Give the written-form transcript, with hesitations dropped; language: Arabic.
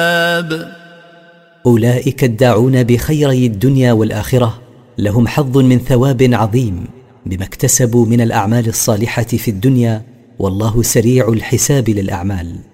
أولئك الداعون بخيري الدنيا والآخرة لهم حظ من ثواب عظيم بما اكتسبوا من الأعمال الصالحة في الدنيا، والله سريع الحساب للأعمال.